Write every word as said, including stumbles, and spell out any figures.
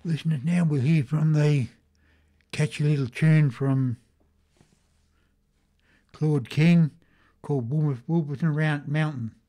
Listeners, now we'll hear from the catchy little tune from Claude King called Wolverton Mountain.